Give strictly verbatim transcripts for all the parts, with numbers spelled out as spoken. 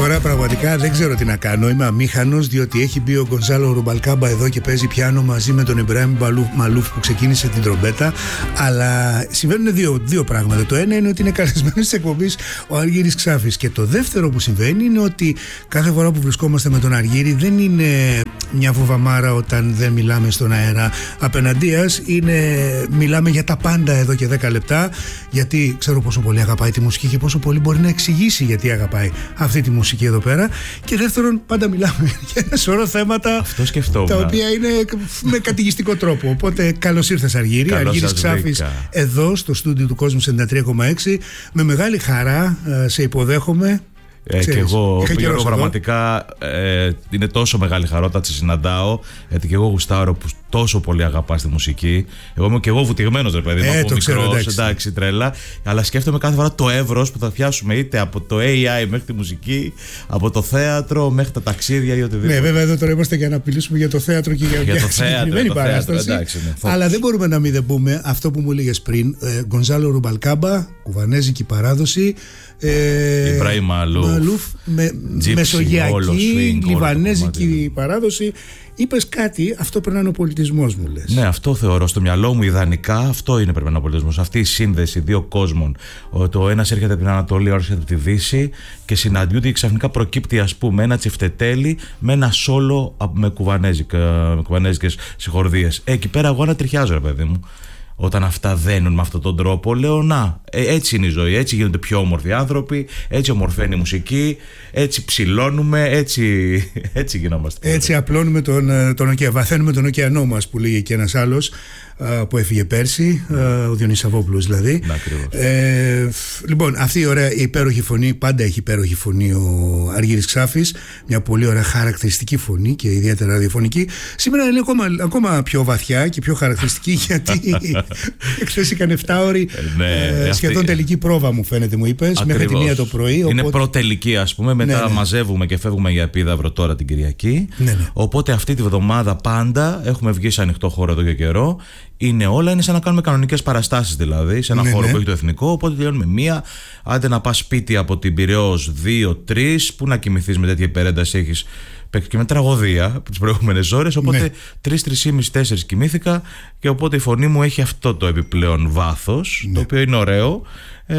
Τώρα πραγματικά δεν ξέρω τι να κάνω. Είμαι αμήχανος, διότι έχει μπει ο Γκονζάλο Ρουμπαλκάμπα εδώ και παίζει πιάνο μαζί με τον Ιμπραήμ Μαλούφ που ξεκίνησε την τρομπέτα. Αλλά συμβαίνουν δύο, δύο πράγματα. Το ένα είναι ότι είναι καλεσμένος της εκπομπής ο Αργύρης Ξάφης. Και το δεύτερο που συμβαίνει είναι ότι κάθε φορά που βρισκόμαστε με τον Αργύρη δεν είναι μια βουβαμάρα όταν δεν μιλάμε στον αέρα. Απέναντίας είναι, μιλάμε για τα πάντα εδώ και δέκα λεπτά. Γιατί ξέρω πόσο πολύ αγαπάει τη μουσική και πόσο πολύ μπορεί να εξηγήσει γιατί αγαπάει αυτή τη μουσική εδώ πέρα. Και δεύτερον, πάντα μιλάμε για ένα σωρό θέματα τα οποία είναι με κατηγιστικό τρόπο. Οπότε καλώς ήρθες, Αργύρη. Αργύρης Ξάφης εδώ στο στούντιο του Κόσμου ενενήντα τρία κόμμα έξι. Με μεγάλη χαρά σε υποδέχομαι. Ε, και εγώ, Γιώργο, πραγματικά ε, είναι τόσο μεγάλη χαρά όταν σε συναντάω, γιατί και εγώ γουστάρω που τόσο πολύ αγαπάς τη μουσική. Εγώ είμαι και εγώ βουτυγμένος, ρε παιδί μου, ε, από μικρός, εντάξει. εντάξει, τρέλα. Αλλά σκέφτομαι κάθε φορά το εύρος που θα πιάσουμε, είτε από το έι άι μέχρι τη μουσική, από το θέατρο μέχρι τα ταξίδια ή οτιδήποτε. Ναι, βέβαια, εδώ τώρα είμαστε για να μιλήσουμε για το θέατρο και για, για μια το συγκεκριμένη παράσταση. Εντάξει, ναι, αλλά δεν μπορούμε να μην δεν πούμε αυτό που μου έλεγες πριν. ε, Γκονζάλο Ρουμπαλκάμπα, κουβανέζικη παράδοση. Ε, Ιμπραήμ Μαλούφ, με, μεσογειακή, λιβανέζικη παράδοση. Είπες κάτι, αυτό πρέπει να είναι ο πολιτισμός, μου λες. Ναι, αυτό θεωρώ. Στο μυαλό μου ιδανικά αυτό είναι πρέπει να είναι ο πολιτισμός. Αυτή η σύνδεση δύο κόσμων. Το ένας έρχεται από την Ανατολή, ο άλλος έρχεται από τη Δύση και συναντιούνται και ξαφνικά προκύπτει, ας πούμε, ένα τσιφτετέλι με ένα σόλο με, με κουβανέζικες συγχορδίες. Ε, εκεί πέρα εγώ ανατριχιάζω, ρε παιδί μου. Όταν αυτά δένουν με αυτόν τον τρόπο, λέω να, ε, έτσι είναι η ζωή, έτσι γίνονται πιο όμορφοι άνθρωποι, έτσι ομορφαίνει η μουσική, έτσι ψηλώνουμε, έτσι, έτσι γινόμαστε. Έτσι απλώνουμε τον, τον ωκεανό, βαθαίνουμε τον ωκεανό μας, που λέγει και ένας άλλος που έφυγε πέρσι, ο Διονύσης Σαββόπουλος δηλαδή. Να, ε, λοιπόν, αυτή η ωραία, η υπέροχη φωνή, πάντα έχει υπέροχη φωνή ο Αργύρης Ξάφης, μια πολύ ωραία χαρακτηριστική φωνή και ιδιαίτερα ραδιοφωνική. Σήμερα είναι ακόμα, ακόμα πιο βαθιά και πιο χαρακτηριστική, γιατί χθες είχαν εφτά ώρη ναι, ε, σχεδόν αυτή... τελική πρόβα, μου φαίνεται, μου είπες, ακριβώς. Μέχρι τη μία το πρωί. Είναι οπότε... προτελική, ας πούμε, μετά ναι, ναι. μαζεύουμε και φεύγουμε για Επίδαυρο τώρα την Κυριακή. Ναι, ναι. Οπότε αυτή τη βδομάδα πάντα έχουμε βγει σε ανοιχτό χώρο εδώ και καιρό. Είναι όλα, είναι σαν να κάνουμε κανονικές παραστάσεις, δηλαδή, σε ένα ναι, χώρο ναι. που έχει το Εθνικό. Οπότε τελειώνουμε μία, άντε να πας σπίτι από την Πειραιώς δύο τρεις, που να κοιμηθείς με τέτοια υπερένταση, έχεις παίξει και με τραγωδία τις προηγούμενες ώρες. Οπότε ναι. τρεις, τρεις και μισή, τέσσερις κοιμήθηκα και οπότε η φωνή μου έχει αυτό το επιπλέον βάθος, ναι. το οποίο είναι ωραίο. Ε,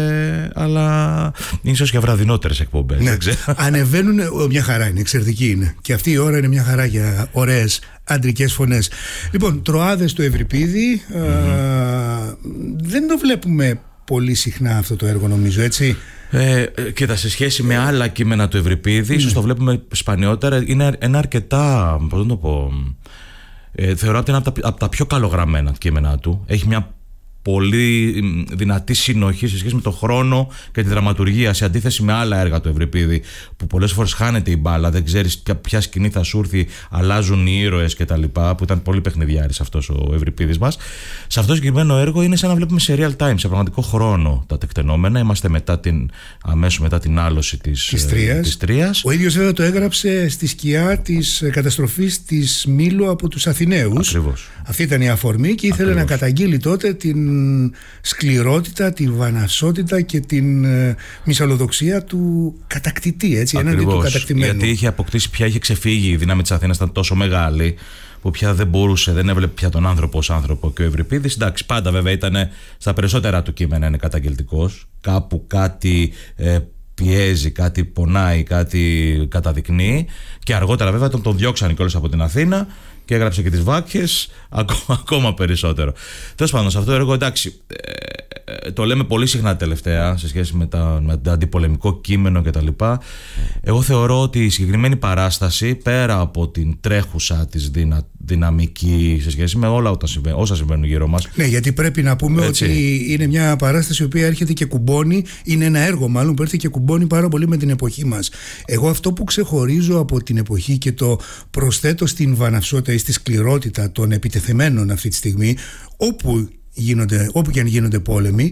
αλλά είναι ίσως για βραδινότερες εκπομπές. Ναι. Ανεβαίνουν, μια χαρά είναι, εξαιρετική είναι. Και αυτή η ώρα είναι μια χαρά για ωραίες αντρικές φωνές. Λοιπόν, Τροάδες του Ευρυπίδη, mm-hmm. α, δεν το βλέπουμε πολύ συχνά αυτό το έργο, νομίζω, έτσι. Ε, κοίτα, σε σχέση με άλλα κείμενα του Ευρυπίδη, mm. ίσως το βλέπουμε σπανιότερα. Είναι ένα αρκετά, πώς να το πω, ε, θεωρώ ότι είναι από τα, από τα πιο καλογραμμένα κείμενα του. Έχει μια πολύ δυνατή συνοχή σε σχέση με τον χρόνο και τη δραματουργία, σε αντίθεση με άλλα έργα του Ευρυπίδη, που πολλές φορές χάνεται η μπάλα, δεν ξέρεις ποια σκηνή θα σου έρθει, αλλάζουν οι ήρωες κτλ. Που ήταν πολύ παιχνιδιάρης αυτός ο Ευρυπίδης μας. Σε αυτό το συγκεκριμένο έργο είναι σαν να βλέπουμε σε real time, σε πραγματικό χρόνο τα τεκτενόμενα. Είμαστε μετά την, αμέσως μετά την άλωση της, της, Τρίας. της Τρίας. Ο ίδιος βέβαια το έγραψε στη σκιά της καταστροφής της Μήλου από τους Αθηναίους. Ακριβώς. Αυτή ήταν η αφορμή και ήθελε Ακριβώς. να καταγγείλει τότε την σκληρότητα, τη βαναυσότητα και την ε, μυσαλλοδοξία του κατακτητή, έτσι, έναντι του κατακτημένου. Γιατί είχε αποκτήσει, πια είχε ξεφύγει, η δύναμη της Αθήνας ήταν τόσο μεγάλη που πια δεν μπορούσε, δεν έβλεπε πια τον άνθρωπο ως άνθρωπο. Και ο Ευρυπίδης, εντάξει, πάντα βέβαια ήταν στα περισσότερα του κείμενα είναι καταγγελτικός. Κάπου κάτι ε, πιέζει, κάτι πονάει, κάτι καταδεικνύει. Και αργότερα βέβαια τον, τον διώξανε κιόλας από την Αθήνα και έγραψε και τις Βάκχες, ακόμα, ακόμα περισσότερο. Τέλος πάντων, σε αυτό το έργο, εντάξει, ε, το λέμε πολύ συχνά τελευταία σε σχέση με, τα, με το αντιπολεμικό κείμενο κτλ. Εγώ θεωρώ ότι η συγκεκριμένη παράσταση, πέρα από την τρέχουσα της δυνα, δυναμική σε σχέση με όλα όσα συμβαίνουν γύρω μας. Ναι, γιατί πρέπει να πούμε έτσι. Ότι είναι μια παράσταση η οποία έρχεται και κουμπώνει, είναι ένα έργο μάλλον που έρχεται και κουμπώνει πάρα πολύ με την εποχή μας. Εγώ αυτό που ξεχωρίζω από την εποχή και το προσθέτω στην βαναυσότητα ή στη σκληρότητα των επιτεθεμένων αυτή τη στιγμή, όπου, γίνονται, όπου και αν γίνονται πόλεμοι,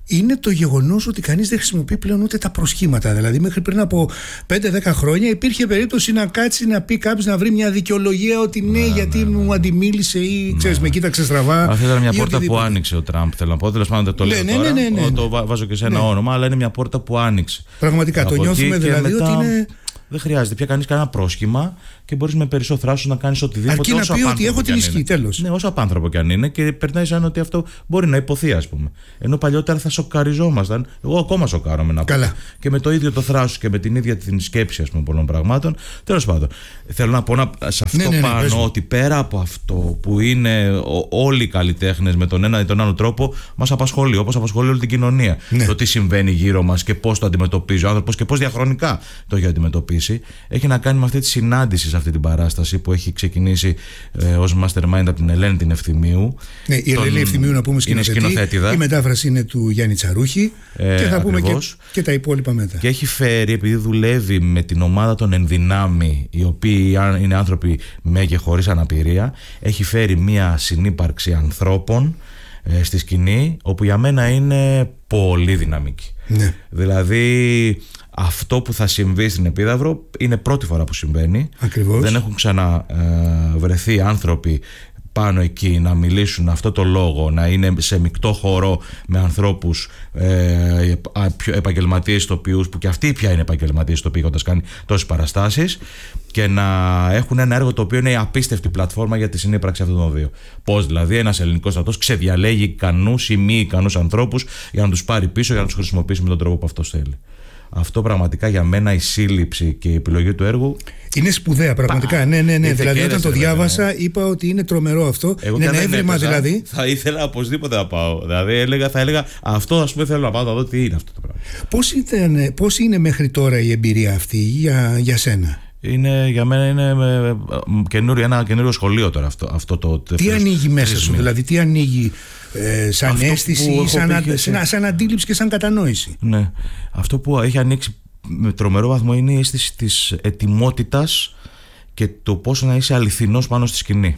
είναι το γεγονός ότι κανείς δεν χρησιμοποιεί πλέον ούτε τα προσχήματα. Δηλαδή, μέχρι πριν από πέντε δέκα χρόνια υπήρχε περίπτωση να κάτσει να πει κάποιος, να βρει μια δικαιολογία ότι ναι, ναι γιατί ναι, ναι. μου αντιμίλησε ή ναι. ξέρεις, με κοίταξε στραβά. Αυτή ήταν μια πόρτα οτιδήποτε. Που άνοιξε ο Τραμπ. Θέλω να πω, τέλος πάντων το λέω ναι, τώρα. Ναι, ναι, ναι, ναι. Το βάζω και σε ένα ναι. όνομα, αλλά είναι μια πόρτα που άνοιξε. Πραγματικά από το νιώθουμε δηλαδή μετά... ότι είναι. Δεν χρειάζεται πια κανείς κανένα πρόσχημα και μπορείς με περισσό θράσος να κάνεις οτιδήποτε. Αρκεί να πει ότι έχω την ισχύ, τέλος. Ναι, όσο απάνθρωπο κι αν είναι, και περνάει σαν ότι αυτό μπορεί να υποθεί, ας πούμε. Ενώ παλιότερα θα σοκαριζόμασταν. Εγώ ακόμα σοκάρομαι να πω. Και με το ίδιο το θράσος και με την ίδια την σκέψη, ας πούμε, πολλών πραγμάτων. Τέλος πάντων, θέλω να πω να, σε αυτό ναι, ναι, πάνω ναι, ότι πέρα από αυτό που είναι ο, όλοι οι καλλιτέχνες με τον ένα ή τον άλλο τρόπο, μας απασχολεί, όπως απασχολεί όλη την κοινωνία. Ναι. Το τι συμβαίνει γύρω μας και πώς το αντιμετωπίζει ο άνθρωπος και πώς διαχρονικά το έχει αντιμετωπίσει. Έχει να κάνει με αυτή τη συνάντηση σε αυτή την παράσταση που έχει ξεκινήσει ε, ως mastermind από την Ελένη την Ευθυμίου. Ναι, η Ελένη Ευθυμίου, να πούμε, σκηνοθέτη. Η μετάφραση είναι του Γιάννη Τσαρούχη ε, και θα πούμε και, και τα υπόλοιπα μετά. Και έχει φέρει, επειδή δουλεύει με την ομάδα των Ενδυνάμει, οι οποίοι είναι άνθρωποι με και χωρίς αναπηρία, έχει φέρει μια συνύπαρξη ανθρώπων ε, στη σκηνή, όπου για μένα είναι πολύ δυναμική. Ναι. Δηλαδή αυτό που θα συμβεί στην Επίδαυρο είναι πρώτη φορά που συμβαίνει. Ακριβώς. Δεν έχουν ξαναβρεθεί άνθρωποι πάνω εκεί να μιλήσουν αυτό το λόγο, να είναι σε μεικτό χώρο με ανθρώπους ε, επαγγελματίες ηθοποιούς, που και αυτοί πια είναι επαγγελματίες ηθοποιοί έχοντας κάνει τόσες παραστάσεις, και να έχουν ένα έργο το οποίο είναι η απίστευτη πλατφόρμα για τη συνύπαρξη αυτών των δύο. Πώς δηλαδή ένας ελληνικός στρατός ξεδιαλέγει ικανούς ή μη ικανούς ανθρώπους για να τους πάρει πίσω, για να τους χρησιμοποιήσει με τον τρόπο που αυτός θέλει. Αυτό πραγματικά για μένα η σύλληψη και η επιλογή του έργου είναι σπουδαία, πραγματικά. Πα, ναι, ναι, ναι. Δηλαδή, όταν το διάβασα, ναι. είπα ότι είναι τρομερό αυτό. Εγώ είναι ένα έβριμα, δηλαδή. Θα ήθελα οπωσδήποτε να πάω. Δηλαδή, έλεγα, θα έλεγα αυτό, ας πούμε, θέλω να πάω να δω τι είναι αυτό το πράγμα. Πώς, ήταν, πώς είναι μέχρι τώρα η εμπειρία αυτή για, για σένα? Είναι, για μένα είναι με, καινούριο, ένα καινούριο σχολείο τώρα αυτό, αυτό το. Τι ανοίγει μέσα σου, δηλαδή, τι ανοίγει ε, σαν αυτό αίσθηση ή σαν, α, σαν, σαν αντίληψη και σαν κατανόηση? Ναι. Αυτό που έχει ανοίξει με τρομερό βαθμό είναι η αίσθηση της ετοιμότητας και το πόσο να είσαι αληθινός πάνω στη σκηνή.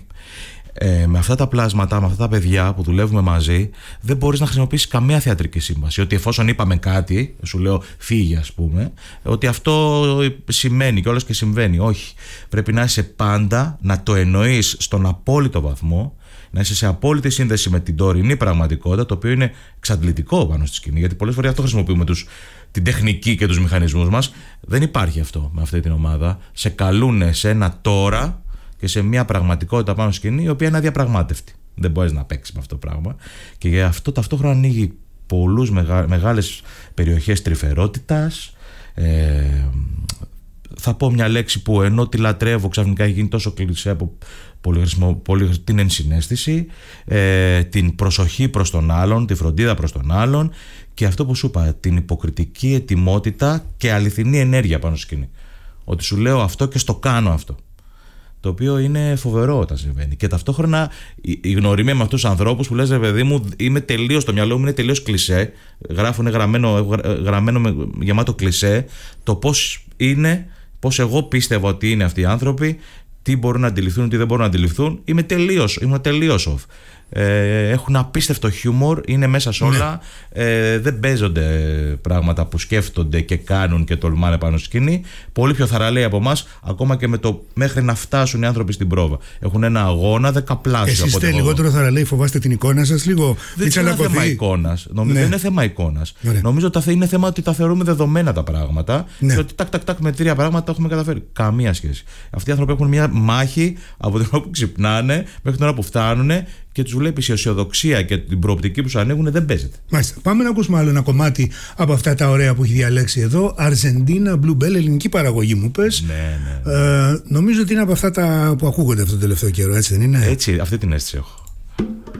Ε, με αυτά τα πλάσματα, με αυτά τα παιδιά που δουλεύουμε μαζί, δεν μπορείς να χρησιμοποιήσεις καμία θεατρική σύμβαση. Ότι εφόσον είπαμε κάτι, σου λέω φύγε, ας πούμε, ότι αυτό σημαίνει και όλος και συμβαίνει. Όχι. Πρέπει να είσαι πάντα, να το εννοείς στον απόλυτο βαθμό, να είσαι σε απόλυτη σύνδεση με την τωρινή πραγματικότητα, το οποίο είναι εξαντλητικό πάνω στη σκηνή. Γιατί πολλές φορές αυτό χρησιμοποιούμε τους, την τεχνική και τους μηχανισμούς μας. Δεν υπάρχει αυτό με αυτή την ομάδα. Σε καλούνε σε ένα τώρα και σε μια πραγματικότητα πάνω στη σκηνή, η οποία είναι αδιαπραγμάτευτη. Δεν μπορείς να παίξεις με αυτό το πράγμα. Και γι' αυτό ταυτόχρονα ανοίγει πολλούς μεγα, μεγάλες περιοχές τρυφερότητας. Ε, θα πω μια λέξη που ενώ τη λατρεύω, ξαφνικά έχει γίνει τόσο κλεισέ από πολύ, πολύ, την ενσυναίσθηση, ε, την προσοχή προς τον άλλον, τη φροντίδα προς τον άλλον, και αυτό που σου είπα, την υποκριτική ετοιμότητα και αληθινή ενέργεια πάνω στη σκηνή. Ότι σου λέω αυτό και στο κάνω αυτό. Το οποίο είναι φοβερό όταν συμβαίνει. Και ταυτόχρονα η γνωριμία με αυτούς τους ανθρώπους που λες, ρε παιδί μου, είμαι τελείως, το μυαλό μου είναι τελείως κλισέ. Γράφουν γραμμένο, γραμμένο με, γεμάτο κλισέ. Το πώς είναι, πώς εγώ πίστευα ότι είναι αυτοί οι άνθρωποι, τι μπορούν να αντιληφθούν, τι δεν μπορούν να αντιληφθούν. Είμαι τελείως, είμαι τελείως off. Ε, έχουν απίστευτο χιούμορ, είναι μέσα σε όλα. Ναι. Ε, δεν παίζονται πράγματα που σκέφτονται και κάνουν και τολμάνε πάνω στη σκηνή. Πολύ πιο θαραλέοι από εμάς, ακόμα και με το μέχρι να φτάσουν οι άνθρωποι στην πρόβα. Έχουν ένα αγώνα δεκαπλάσιο. Εσείς είστε λιγότερο θαραλέοι, φοβάστε την εικόνα σας λίγο? Δεν είναι θέμα εικόνας. Νομίζω, ναι. Δεν είναι θέμα εικόνας. Νομίζω ότι είναι θέμα ότι τα θεωρούμε δεδομένα τα πράγματα. Ναι. Και ότι τάκ, τάκ, τάκ, με τρία πράγματα τα έχουμε καταφέρει. Καμία σχέση. Αυτοί οι άνθρωποι έχουν μια μάχη από την ώρα που ξυπνάνε μέχρι την ώρα που φτάνουν. Και τους βλέπεις η αισιοδοξία και την προοπτική που σου ανοίγουν, δεν παίζεται. Μάλιστα. Πάμε να ακούσουμε άλλο ένα κομμάτι από αυτά τα ωραία που έχει διαλέξει εδώ. Αρζεντίνα, Blue Bell, ελληνική παραγωγή μου πες. Ναι, ναι, ναι. Ε, νομίζω ότι είναι από αυτά τα που ακούγονται αυτό το τελευταίο καιρό, έτσι δεν είναι? Έτσι, αυτή την αίσθηση έχω.